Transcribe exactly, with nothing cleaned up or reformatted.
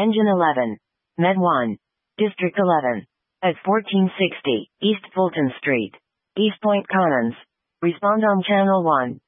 Engine eleven. Med one. District eleven. At fourteen sixty, East Fulton Street. East Point Commons. Respond on Channel one.